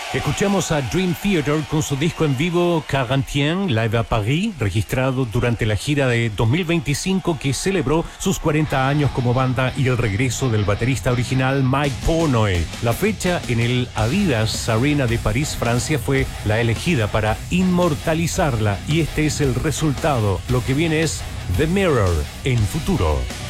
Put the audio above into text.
Escuchamos a Dream Theater con su disco en vivo Quarantaine Live à Paris, registrado durante la gira de 2025 que celebró sus 40 años como banda y el regreso del baterista original Mike Portnoy. La fecha en el Adidas Arena de París, Francia, fue la elegida para inmortalizarla y este es el resultado. Lo que viene es The Mirror en Futuro.